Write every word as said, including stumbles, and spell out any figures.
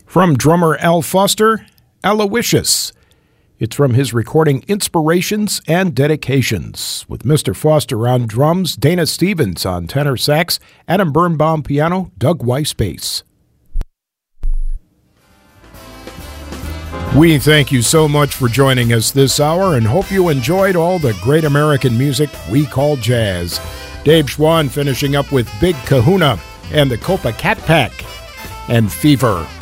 From drummer Al Foster, Aloysius. It's from his recording Inspirations and Dedications, with Mister Foster on drums, Dana Stevens on tenor sax, Adam Birnbaum piano, Doug Weiss bass. We thank you so much for joining us this hour and hope you enjoyed all the great American music we call jazz. Dave Schwann finishing up with Big Kahuna and the Copa Cat Pack and Fever.